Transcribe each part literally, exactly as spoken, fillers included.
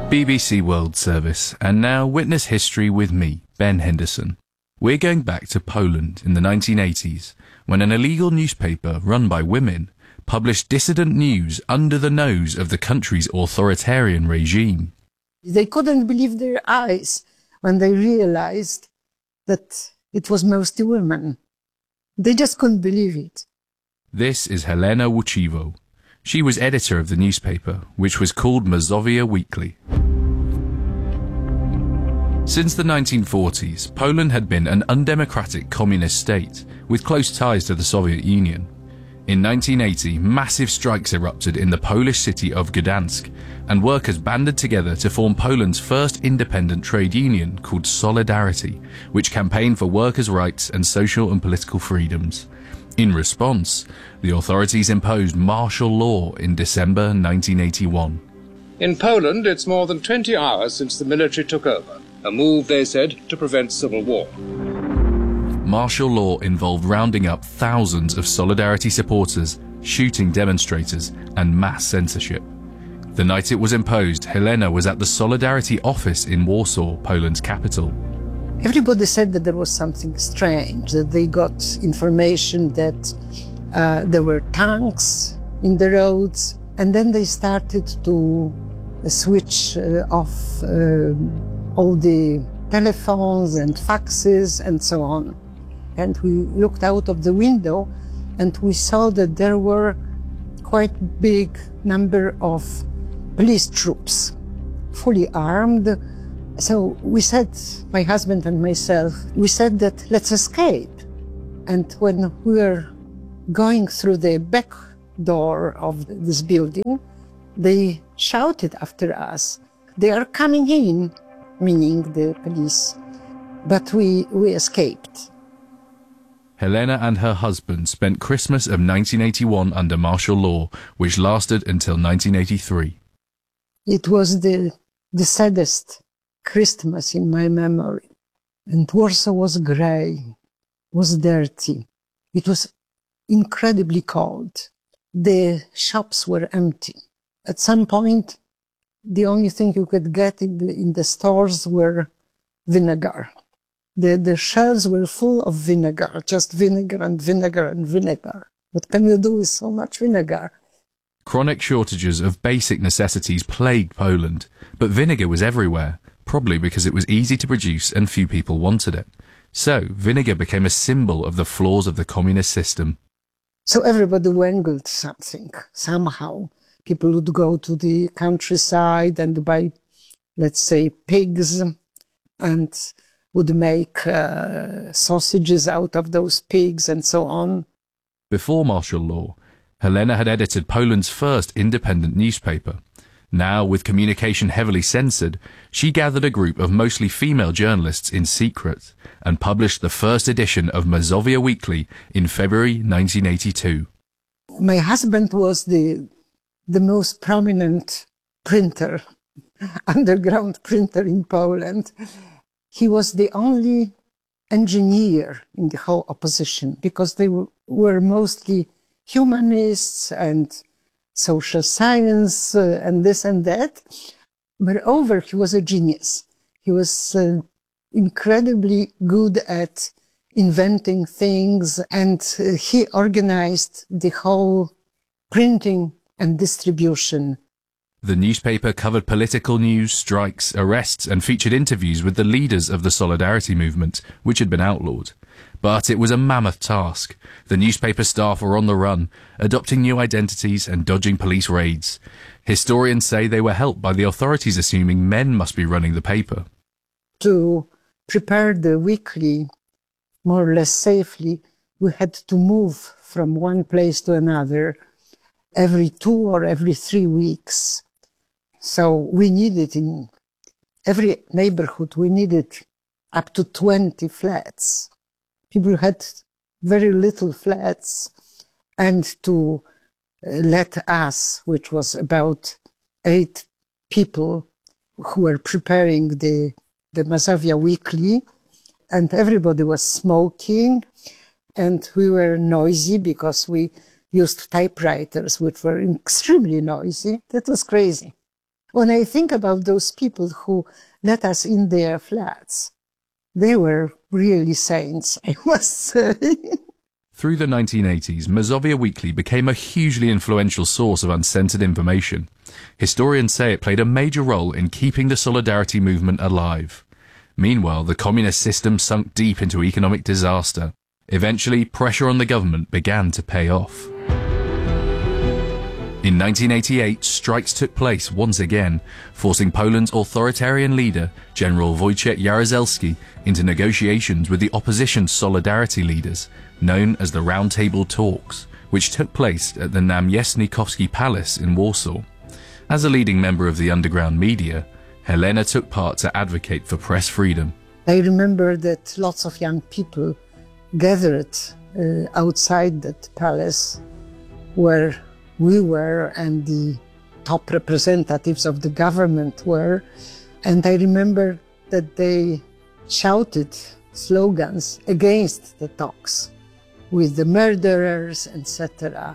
B B C World Service, and now witness history with me, Ben Henderson. We're going back to Poland in the nineteen eighties, when an illegal newspaper run by women published dissident news under the nose of the country's authoritarian regime. They couldn't believe their eyes when they realized that it was mostly women. They just couldn't believe it. This is Helena Łuczywo. She was editor of the newspaper, which was called Mazovia Weekly. Since the nineteen forties, Poland had been an undemocratic communist state with close ties to the Soviet Union. In nineteen eighty, massive strikes erupted in the Polish city of Gdansk, and workers banded together to form Poland's first independent trade union called Solidarity, which campaigned for workers' rights and social and political freedoms. In response, the authorities imposed martial law in December nineteen eighty-one. In Poland, it's more than twenty hours since the military took over, a move, they said, to prevent civil war. Martial law involved rounding up thousands of Solidarity supporters, shooting demonstrators, and mass censorship. The night it was imposed, Helena was at the Solidarity office in Warsaw, Poland's capital. Everybody said that there was something strange, that they got information that uh, there were tanks in the roads, and then they started to uh, switch uh, off uh, all the telephones and faxes and so on. And we looked out of the window and we saw that there were quite big number of police troops, fully armed. So we said, my husband and myself, we said that let's escape. And when we were going through the back door of this building, they shouted after us, they are coming in, meaning the police. But we, we escaped. Helena and her husband spent Christmas of nineteen eighty-one under martial law, which lasted until nineteen eighty-three. It was the, the saddest Christmas in my memory. And Warsaw was grey, was dirty. It was incredibly cold. The shops were empty. At some point, the only thing you could get in the, in the stores were vinegar. The, the shelves were full of vinegar, just vinegar and vinegar and vinegar. What can you do with so much vinegar? Chronic shortages of basic necessities plagued Poland, but vinegar was everywhere, probably because it was easy to produce and few people wanted it. So, vinegar became a symbol of the flaws of the communist system. So everybody wangled something, somehow. People would go to the countryside and buy, let's say, pigs, and would make uh, sausages out of those pigs and so on. Before martial law, Helena had edited Poland's first independent newspaper. Now, with communication heavily censored, she gathered a group of mostly female journalists in secret and published the first edition of Mazovia Weekly in February nineteen eighty-two. My husband was the, the most prominent printer, underground printer in Poland. He was the only engineer in the whole opposition because they were, were mostly humanists and social science uh, and this and that. Moreover, he was a genius. He was uh, incredibly good at inventing things, and uh, he organized the whole printing and distribution. The newspaper covered political news, strikes, arrests, and featured interviews with the leaders of the Solidarity movement, which had been outlawed. But it was a mammoth task. The newspaper staff were on the run, adopting new identities and dodging police raids. Historians say they were helped by the authorities assuming men must be running the paper. To prepare the weekly more or less safely, we had to move from one place to another every two or every three weeks. So we needed in every neighborhood, we needed up to twenty flats. People had very little flats, and to let us, which was about eight people who were preparing the, the Mazovia Weekly, and everybody was smoking, and we were noisy because we used typewriters, which were extremely noisy. That was crazy. When I think about those people who let us in their flats, they were really saints, I must say. Through the nineteen eighties, Mazovia Weekly became a hugely influential source of uncensored information. Historians say it played a major role in keeping the Solidarity movement alive. Meanwhile, the communist system sunk deep into economic disaster. Eventually, pressure on the government began to pay off. In nineteen eighty-eight, strikes took place once again, forcing Poland's authoritarian leader, General Wojciech Jaruzelski, into negotiations with the opposition Solidarity leaders, known as the Round Table Talks, which took place at the Namiestnikowski Palace in Warsaw. As a leading member of the underground media, Helena took part to advocate for press freedom. I remember that lots of young people gathered uh, outside that palace where we were and the top representatives of the government were. And I remember that they shouted slogans against the talks with the murderers, et cetera.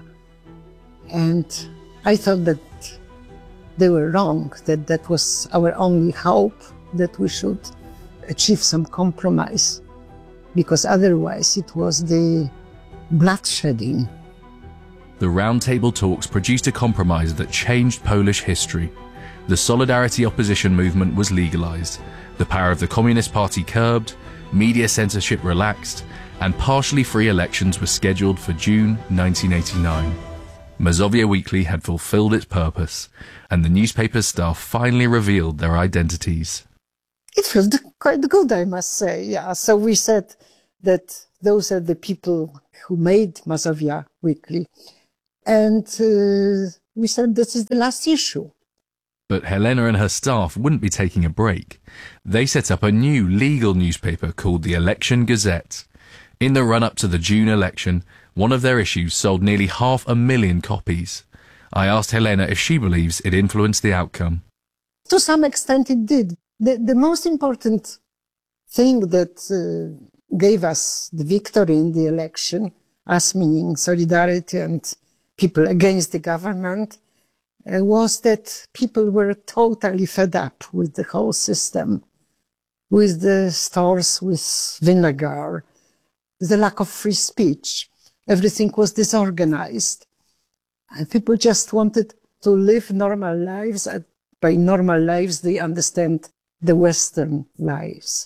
And I thought that they were wrong, that that was our only hope, that we should achieve some compromise, because otherwise it was the bloodshedding. The Round Table Talks produced a compromise that changed Polish history. The Solidarity opposition movement was legalized, the power of the Communist Party curbed, media censorship relaxed, and partially free elections were scheduled for June nineteen eighty-nine. Mazovia Weekly had fulfilled its purpose, and the newspaper's staff finally revealed their identities. It felt quite good, I must say, yeah. So we said that those are the people who made Mazovia Weekly. And uh, we said this is the last issue. But Helena and her staff wouldn't be taking a break. They set up a new legal newspaper called the Election Gazette. In the run-up to the June election, one of their issues sold nearly half a million copies. I asked Helena if she believes it influenced the outcome. To some extent it did. The, the most important thing that uh, gave us the victory in the election, us meaning Solidarity and people against the government, uh, was that people were totally fed up with the whole system, with the stores with vinegar, the lack of free speech. Everything was disorganized. And people just wanted to live normal lives. And by normal lives, they understand the Western lives.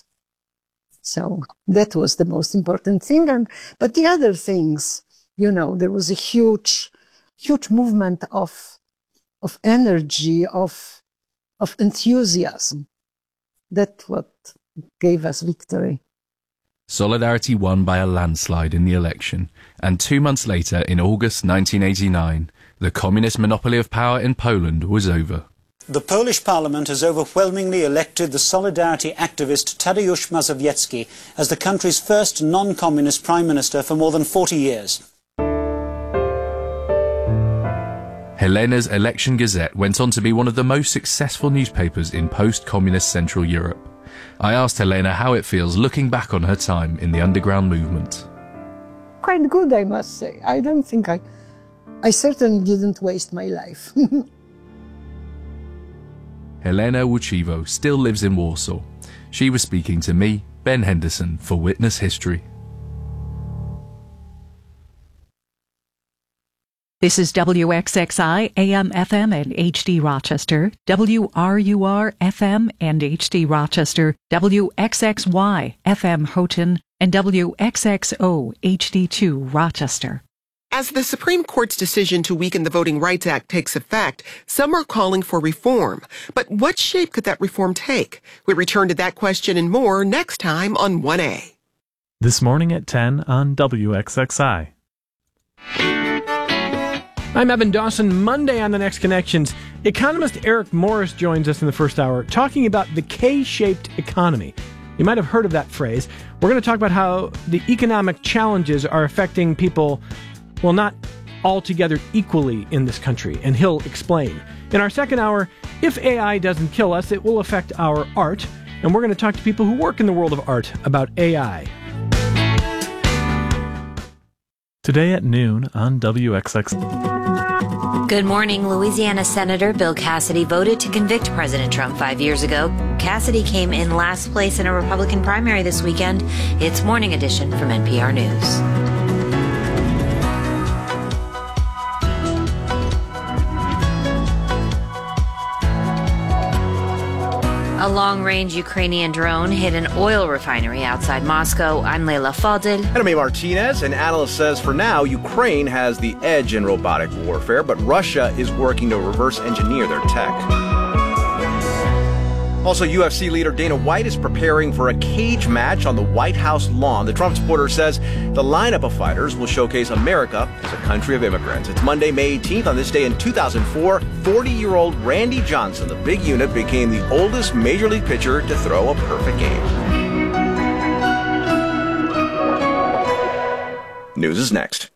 So that was the most important thing. And, but the other things, you know, there was a huge, huge movement of, of energy, of, of enthusiasm. That's what gave us victory. Solidarity won by a landslide in the election, and two months later, in August nineteen eighty-nine, the communist monopoly of power in Poland was over. The Polish parliament has overwhelmingly elected the Solidarity activist Tadeusz Mazowiecki as the country's first non-communist prime minister for more than forty years. Helena's Election Gazette went on to be one of the most successful newspapers in post-communist Central Europe. I asked Helena how it feels looking back on her time in the underground movement. Quite good, I must say. I don't think I... I certainly didn't waste my life. Helena Łuczywo still lives in Warsaw. She was speaking to me, Ben Henderson, for Witness History. This is W X X I, A M F M and H D Rochester, W R U R F M and H D Rochester, W X X Y, F M Houghton, and W X X O, H D two Rochester. As the Supreme Court's decision to weaken the Voting Rights Act takes effect, some are calling for reform. But what shape could that reform take? We return to that question and more next time on one A. This morning at ten on W X X I. I'm Evan Dawson. Monday on The Next Connections, economist Eric Morris joins us in the first hour talking about the K-shaped economy. You might have heard of that phrase. We're going to talk about how the economic challenges are affecting people, well, not altogether equally in this country, and he'll explain. In our second hour, if A I doesn't kill us, it will affect our art, and we're going to talk to people who work in the world of art about A I. Today at noon on W X X. Good morning. Louisiana Senator Bill Cassidy voted to convict President Trump five years ago. Cassidy came in last place in a Republican primary this weekend. It's Morning Edition from N P R News. A long-range Ukrainian drone hit an oil refinery outside Moscow. I'm Leila Fadil. And I'm A. Martinez. An analyst says for now, Ukraine has the edge in robotic warfare, but Russia is working to reverse engineer their tech. Also, U F C leader Dana White is preparing for a cage match on the White House lawn. The Trump supporter says the lineup of fighters will showcase America as a country of immigrants. It's Monday, May eighteenth. On this day in two thousand four, forty-year-old Randy Johnson, the big unit, became the oldest major league pitcher to throw a perfect game. News is next.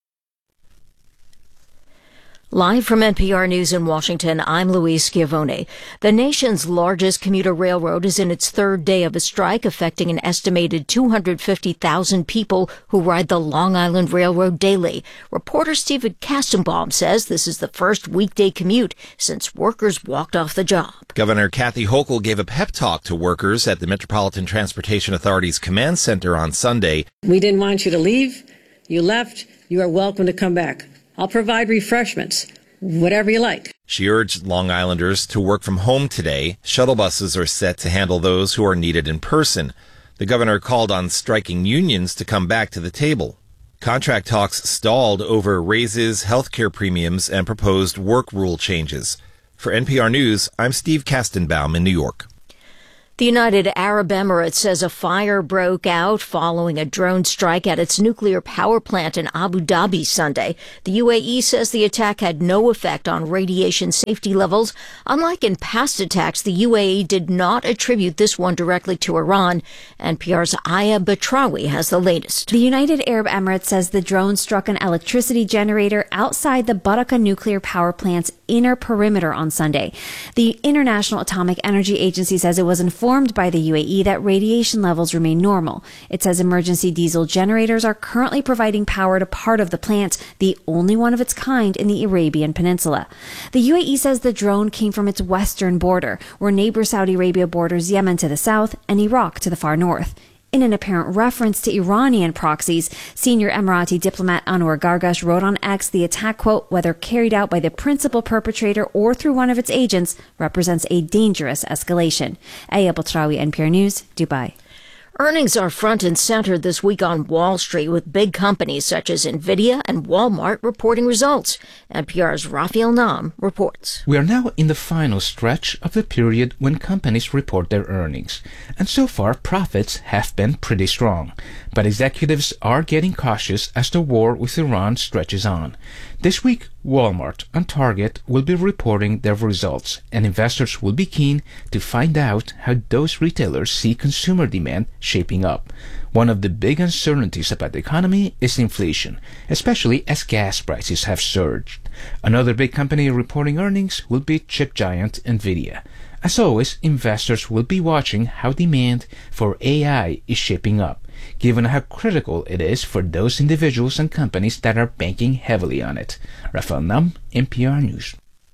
Live from N P R News in Washington, I'm Louise Schiavone. The nation's largest commuter railroad is in its third day of a strike, affecting an estimated two hundred fifty thousand people who ride the Long Island Railroad daily. Reporter Stephen Kastenbaum says this is the first weekday commute since workers walked off the job. Governor Kathy Hochul gave a pep talk to workers at the Metropolitan Transportation Authority's command center on Sunday. We didn't want you to leave. You left. You are welcome to come back. I'll provide refreshments, whatever you like. She urged Long Islanders to work from home today. Shuttle buses are set to handle those who are needed in person. The governor called on striking unions to come back to the table. Contract talks stalled over raises, health care premiums, and proposed work rule changes. For N P R News, I'm Steve Kastenbaum in New York. The United Arab Emirates says a fire broke out following a drone strike at its nuclear power plant in Abu Dhabi Sunday. The U A E says the attack had no effect on radiation safety levels. Unlike in past attacks, the U A E did not attribute this one directly to Iran. N P R's Aya Batrawi has the latest. The United Arab Emirates says the drone struck an electricity generator outside the Barakah nuclear power plant's inner perimeter on Sunday. The International Atomic Energy Agency says it was informed by the U A E that radiation levels remain normal. It says emergency diesel generators are currently providing power to part of the plant, the only one of its kind in the Arabian Peninsula. The U A E says the drone came from its western border, where neighbor Saudi Arabia borders Yemen to the south and Iraq to the far north. In an apparent reference to Iranian proxies, senior Emirati diplomat Anwar Gargash wrote on X the attack, quote, whether carried out by the principal perpetrator or through one of its agents, represents a dangerous escalation. Aya Batrawi, N P R News, Dubai. Earnings are front and center this week on Wall Street, with big companies such as Nvidia and Walmart reporting results. N P R's Raphael Nam reports. We are now in the final stretch of the period when companies report their earnings, and so far profits have been pretty strong. But executives are getting cautious as the war with Iran stretches on. This week, Walmart and Target will be reporting their results, and investors will be keen to find out how those retailers see consumer demand shaping up. One of the big uncertainties about the economy is inflation, especially as gas prices have surged. Another big company reporting earnings will be chip giant Nvidia. As always, investors will be watching how demand for A I is shaping up, given how critical it is for those individuals and companies that are banking heavily on it. Raphael Nam, N P R News.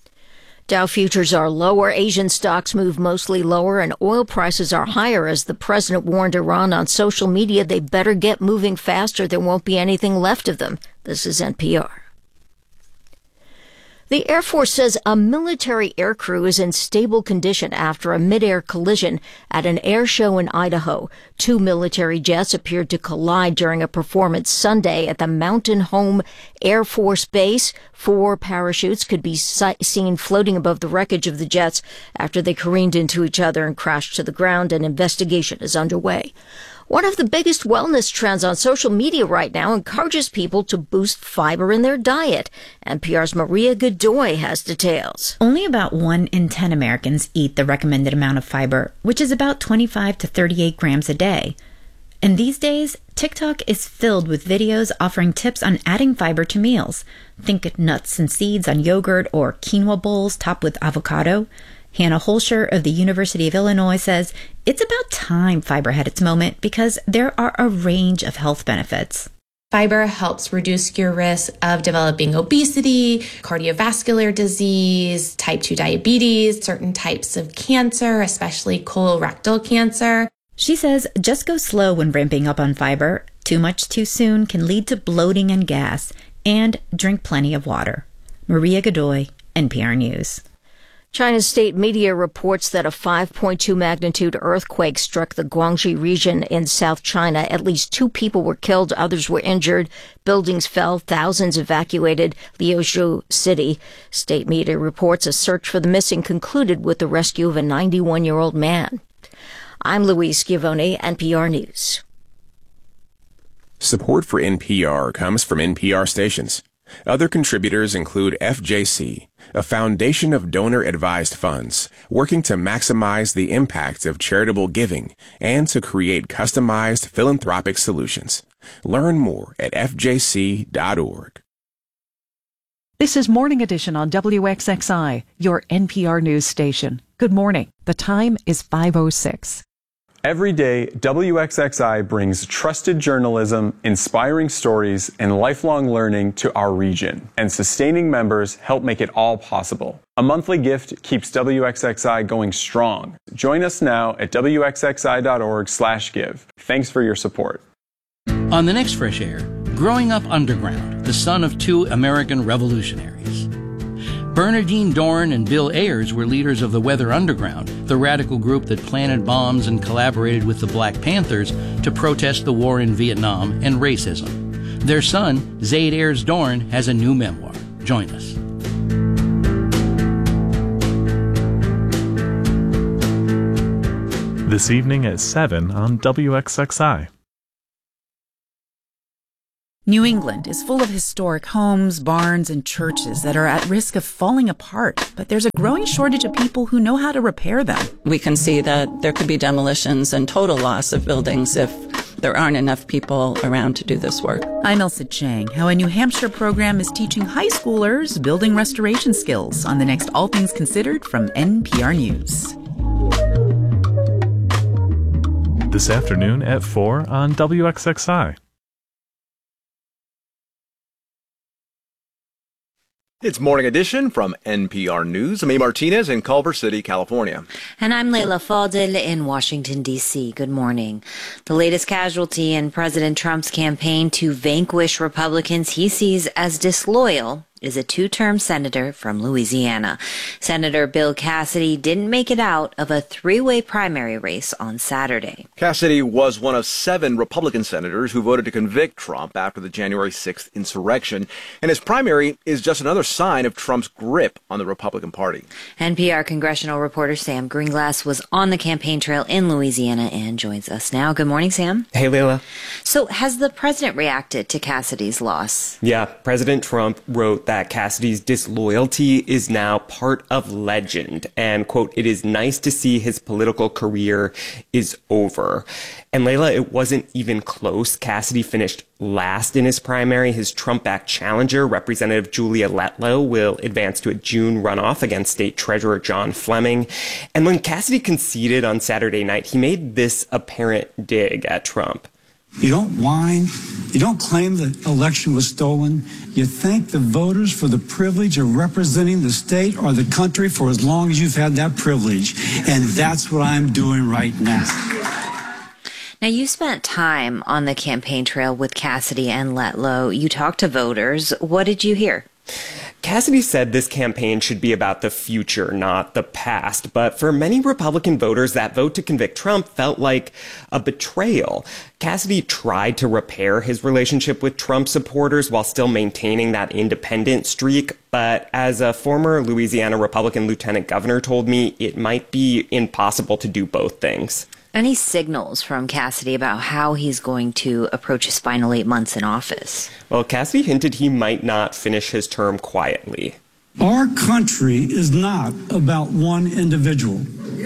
Dow futures are lower, Asian stocks move mostly lower, and oil prices are higher as the president warned Iran on social media they better get moving faster. There won't be anything left of them. This is N P R. The Air Force says a military aircrew is in stable condition after a mid-air collision at an air show in Idaho. Two military jets appeared to collide during a performance Sunday at the Mountain Home Air Force Base. Four parachutes could be seen floating above the wreckage of the jets after they careened into each other and crashed to the ground. An investigation is underway. One of the biggest wellness trends on social media right now encourages people to boost fiber in their diet. N P R's Maria Godoy has details. Only about one in ten Americans eat the recommended amount of fiber, which is about twenty-five to thirty-eight grams a day. And these days, TikTok is filled with videos offering tips on adding fiber to meals. Think nuts and seeds on yogurt or quinoa bowls topped with avocado. Hannah Holscher of the University of Illinois says it's about time fiber had its moment because there are a range of health benefits. Fiber helps reduce your risk of developing obesity, cardiovascular disease, type two diabetes, certain types of cancer, especially colorectal cancer. She says just go slow when ramping up on fiber. Too much too soon can lead to bloating and gas. And drink plenty of water. Maria Godoy, N P R News. China's state media reports that a five point two magnitude earthquake struck the Guangxi region in South China. At least two people were killed, others were injured. Buildings fell, thousands evacuated Liuzhou City. State media reports a search for the missing concluded with the rescue of a ninety-one-year-old man. I'm Louise Schiavone, N P R News. Support for N P R comes from N P R stations. Other contributors include F J C, a foundation of donor-advised funds working to maximize the impact of charitable giving and to create customized philanthropic solutions. Learn more at F J C dot org. This is Morning Edition on W X X I, your N P R news station. Good morning. The time is five oh six. Every day, W X X I brings trusted journalism, inspiring stories, and lifelong learning to our region. And sustaining members help make it all possible. A monthly gift keeps W X X I going strong. Join us now at W X X I dot org slash give. Thanks for your support. On the next Fresh Air, growing up underground, the son of two American revolutionaries. Bernardine Dohrn and Bill Ayers were leaders of the Weather Underground, the radical group that planted bombs and collaborated with the Black Panthers to protest the war in Vietnam and racism. Their son, Zaid Ayers Dohrn, has a new memoir. Join us. This evening at seven on W X X I. New England is full of historic homes, barns, and churches that are at risk of falling apart, but there's a growing shortage of people who know how to repair them. We can see that there could be demolitions and total loss of buildings if there aren't enough people around to do this work. I'm Elsa Chang, how a New Hampshire program is teaching high schoolers building restoration skills on the next All Things Considered from N P R News. This afternoon at four on W X X I. It's Morning Edition from N P R News. I'm A. Martinez in Culver City, California. And I'm Leila Fadel in Washington, D C. Good morning. The latest casualty in President Trump's campaign to vanquish Republicans he sees as disloyal is a two-term senator from Louisiana. Senator Bill Cassidy didn't make it out of a three-way primary race on Saturday. Cassidy was one of seven Republican senators who voted to convict Trump after the January sixth insurrection, and his primary is just another sign of Trump's grip on the Republican Party. N P R congressional reporter Sam Greenglass was on the campaign trail in Louisiana and joins us now. Good morning, Sam. Hey, Leila. So has the president reacted to Cassidy's loss? Yeah, President Trump wrote that Cassidy's disloyalty is now part of legend, and, quote, it is nice to see his political career is over. And Leila, it wasn't even close. Cassidy finished last in his primary. His Trump-backed challenger, Representative Julia Letlow, will advance to a June runoff against State Treasurer John Fleming. And when Cassidy conceded on Saturday night, he made this apparent dig at Trump. You don't whine. You don't claim the election was stolen. You thank the voters for the privilege of representing the state or the country for as long as you've had that privilege. And that's what I'm doing right now. Now, you spent time on the campaign trail with Cassidy and Letlow. You talked to voters. What did you hear? Cassidy said this campaign should be about the future, not the past. But for many Republican voters, that vote to convict Trump felt like a betrayal. Cassidy tried to repair his relationship with Trump supporters while still maintaining that independent streak. But as a former Louisiana Republican lieutenant governor told me, it might be impossible to do both things. Any signals from Cassidy about how he's going to approach his final eight months in office? Well, Cassidy hinted he might not finish his term quietly. Our country is not about one individual.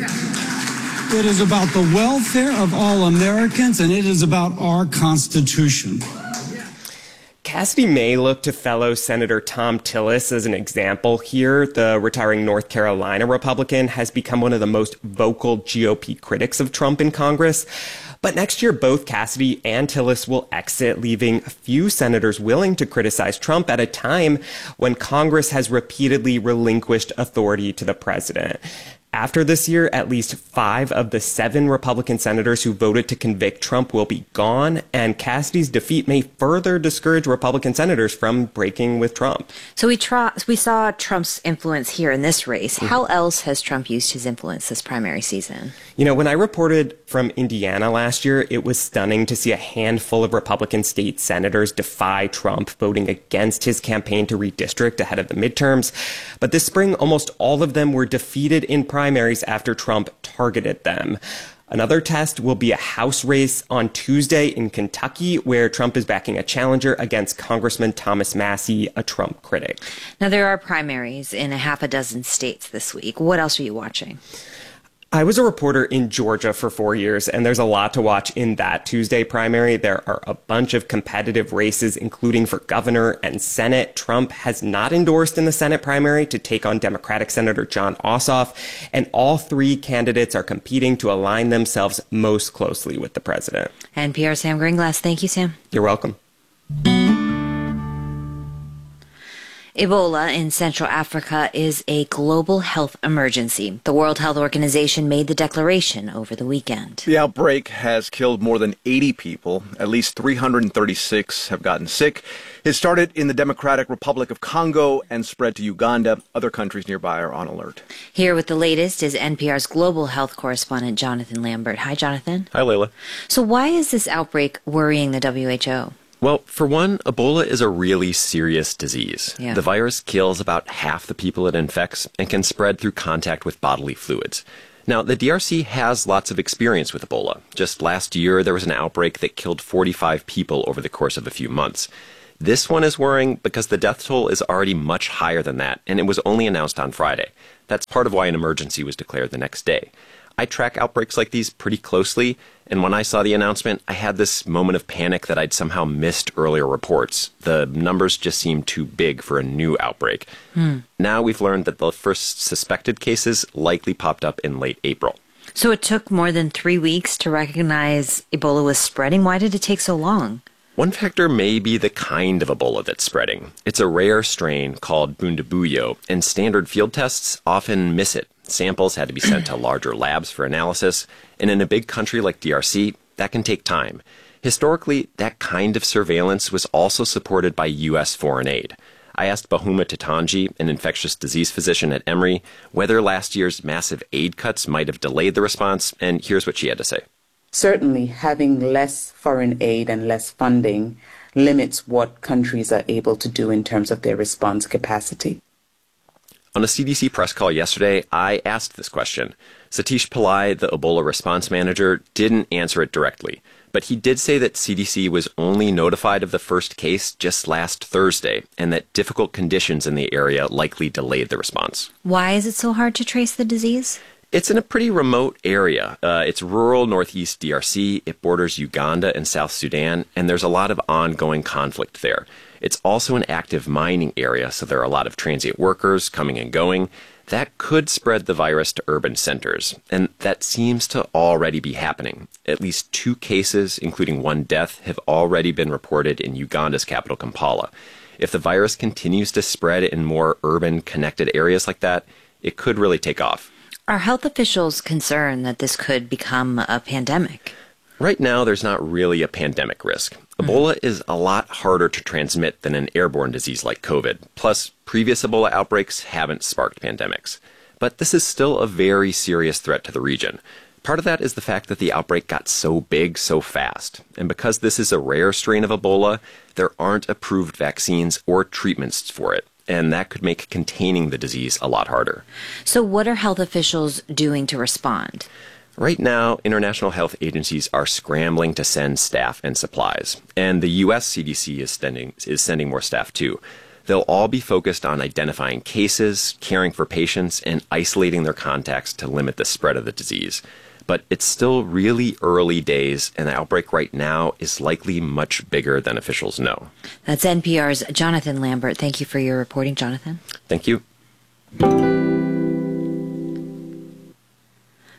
It is about the welfare of all Americans, and it is about our Constitution. Cassidy may look to fellow Senator Thom Tillis as an example here. The retiring North Carolina Republican has become one of the most vocal G O P critics of Trump in Congress. But next year, both Cassidy and Tillis will exit, leaving a few senators willing to criticize Trump at a time when Congress has repeatedly relinquished authority to the president. After this year, at least five of the seven Republican senators who voted to convict Trump will be gone, and Cassidy's defeat may further discourage Republican senators from breaking with Trump. So we tra- we saw Trump's influence here in this race. Mm-hmm. How else has Trump used his influence this primary season? You know, when I reported from Indiana last year, it was stunning to see a handful of Republican state senators defy Trump, voting against his campaign to redistrict ahead of the midterms. But this spring, almost all of them were defeated in primaries after Trump targeted them. Another test will be a House race on Tuesday in Kentucky, where Trump is backing a challenger against Congressman Thomas Massie, a Trump critic. Now, there are primaries in a half a dozen states this week. What else are you watching? I was a reporter in Georgia for four years, and there's a lot to watch in that Tuesday primary. There are a bunch of competitive races, including for governor and Senate. Trump has not endorsed in the Senate primary to take on Democratic Senator Jon Ossoff, and all three candidates are competing to align themselves most closely with the president. N P R's Sam Greenglass. Thank you, Sam. You're welcome. Ebola in Central Africa is a global health emergency. The World Health Organization made the declaration over the weekend. The outbreak has killed more than eighty people. At least three hundred thirty-six have gotten sick. It started in the Democratic Republic of Congo and spread to Uganda. Other countries nearby are on alert. Here with the latest is N P R's global health correspondent, Jonathan Lambert. Hi, Jonathan. Hi, Layla. So why is this outbreak worrying the W H O? Well, for one, Ebola is a really serious disease. Yeah. The virus kills about half the people it infects and can spread through contact with bodily fluids. Now, the D R C has lots of experience with Ebola. Just last year, there was an outbreak that killed forty-five people over the course of a few months. This one is worrying because the death toll is already much higher than that, and it was only announced on Friday. That's part of why an emergency was declared the next day. I track outbreaks like these pretty closely, and when I saw the announcement, I had this moment of panic that I'd somehow missed earlier reports. The numbers just seemed too big for a new outbreak. Hmm. Now we've learned that the first suspected cases likely popped up in late April. So it took more than three weeks to recognize Ebola was spreading? Why did it take so long? One factor may be the kind of Ebola that's spreading. It's a rare strain called Bundibugyo, and standard field tests often miss it. Samples had to be sent to larger labs for analysis, and in a big country like D R C, that can take time. Historically, that kind of surveillance was also supported by U S foreign aid. I asked Bahuma Tatanji, an infectious disease physician at Emory, whether last year's massive aid cuts might have delayed the response, and here's what she had to say. Certainly, having less foreign aid and less funding limits what countries are able to do in terms of their response capacity. On a C D C press call yesterday, I asked this question. Satish Pillai, the Ebola response manager, didn't answer it directly, but he did say that C D C was only notified of the first case just last Thursday, and that difficult conditions in the area likely delayed the response. Why is it so hard to trace the disease? It's in a pretty remote area. Uh, it's rural northeast D R C. It borders Uganda and South Sudan, and there's a lot of ongoing conflict there. It's also an active mining area, so there are a lot of transient workers coming and going. That could spread the virus to urban centers, and that seems to already be happening. At least two cases, including one death, have already been reported in Uganda's capital, Kampala. If the virus continues to spread in more urban, connected areas like that, it could really take off. Are health officials concerned that this could become a pandemic? Right now, there's not really a pandemic risk. Ebola is a lot harder to transmit than an airborne disease like COVID. Plus, previous Ebola outbreaks haven't sparked pandemics. But this is still a very serious threat to the region. Part of that is the fact that the outbreak got so big so fast. And because this is a rare strain of Ebola, there aren't approved vaccines or treatments for it. And that could make containing the disease a lot harder. So what are health officials doing to respond? Right now, international health agencies are scrambling to send staff and supplies. And the U S C D C is sending, is sending more staff too. They'll all be focused on identifying cases, caring for patients, and isolating their contacts to limit the spread of the disease. But it's still really early days, and the outbreak right now is likely much bigger than officials know. That's N P R's Jonathan Lambert. Thank you for your reporting, Jonathan. Thank you.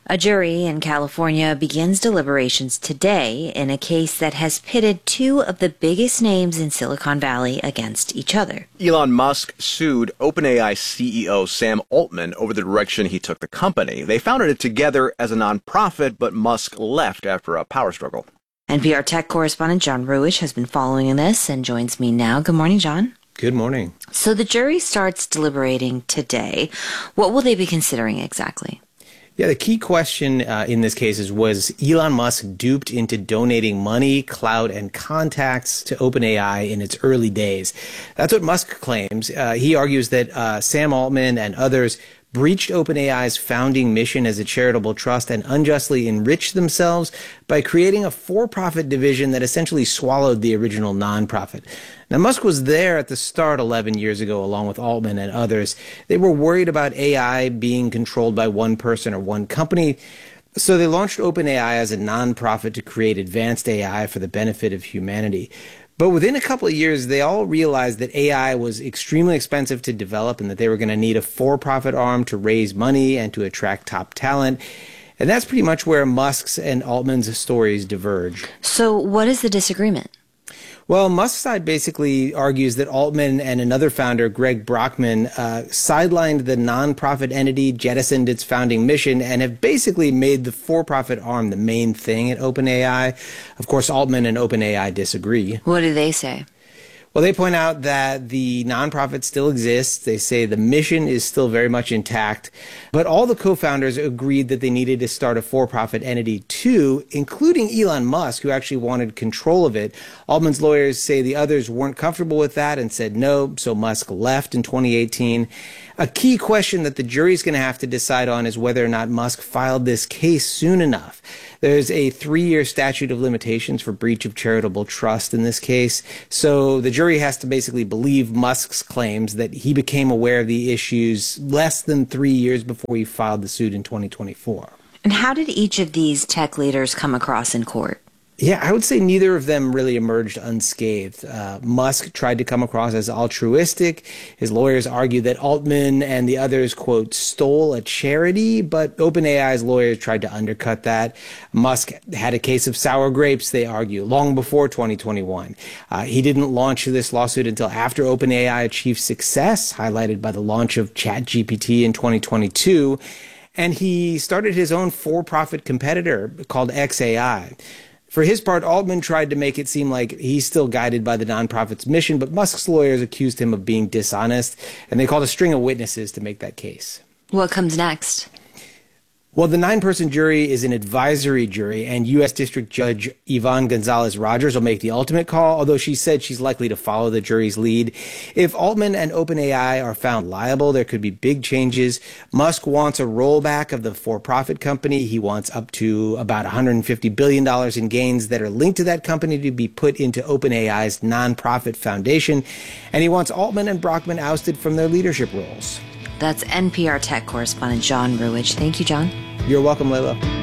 A jury in California begins deliberations today in a case that has pitted two of the biggest names in Silicon Valley against each other. Elon Musk sued OpenAI C E O Sam Altman over the direction he took the company. They founded it together as a nonprofit, but Musk left after a power struggle. N P R tech correspondent John Ruwitch has been following this and joins me now. Good morning, John. Good morning. So the jury starts deliberating today. What will they be considering exactly? Yeah, the key question uh, in this case is, was Elon Musk duped into donating money, clout, and contacts to OpenAI in its early days? That's what Musk claims. Uh, he argues that uh, Sam Altman and others breached OpenAI's founding mission as a charitable trust and unjustly enriched themselves by creating a for-profit division that essentially swallowed the original nonprofit. Now, Musk was there at the start eleven years ago, along with Altman and others. They were worried about A I being controlled by one person or one company, so they launched OpenAI as a nonprofit to create advanced A I for the benefit of humanity. But within a couple of years, they all realized that A I was extremely expensive to develop and that they were going to need a for-profit arm to raise money and to attract top talent. And that's pretty much where Musk's and Altman's stories diverge. So what is the disagreement? Well, Musk's side basically argues that Altman and another founder, Greg Brockman, uh, sidelined the nonprofit entity, jettisoned its founding mission, and have basically made the for-profit arm the main thing at OpenAI. Of course, Altman and OpenAI disagree. What do they say? Well, they point out that the nonprofit still exists. They say the mission is still very much intact. But all the co-founders agreed that they needed to start a for-profit entity too, including Elon Musk, who actually wanted control of it. Altman's lawyers say the others weren't comfortable with that and said no, so Musk left in twenty eighteen. A key question that the jury's going to have to decide on is whether or not Musk filed this case soon enough. There's a three-year statute of limitations for breach of charitable trust in this case, so the jury has to basically believe Musk's claims that he became aware of the issues less than three years before he filed the suit in twenty twenty-four. And how did each of these tech leaders come across in court? Yeah, I would say neither of them really emerged unscathed. Uh, Musk tried to come across as altruistic. His lawyers argued that Altman and the others, quote, stole a charity, but OpenAI's lawyers tried to undercut that. Musk had a case of sour grapes, they argue, long before twenty twenty-one. Uh, he didn't launch this lawsuit until after OpenAI achieved success, highlighted by the launch of ChatGPT in twenty twenty-two. And he started his own for-profit competitor called X A I. For his part, Altman tried to make it seem like he's still guided by the nonprofit's mission, but Musk's lawyers accused him of being dishonest, and they called a string of witnesses to make that case. What comes next? Well, the nine-person jury is an advisory jury, and U S District Judge Yvonne Gonzalez-Rogers will make the ultimate call, although she said she's likely to follow the jury's lead. If Altman and OpenAI are found liable, there could be big changes. Musk wants a rollback of the for-profit company. He wants up to about one hundred fifty billion dollars in gains that are linked to that company to be put into OpenAI's nonprofit foundation, and he wants Altman and Brockman ousted from their leadership roles. That's N P R tech correspondent John Ruwitch. Thank you, John. You're welcome, Layla.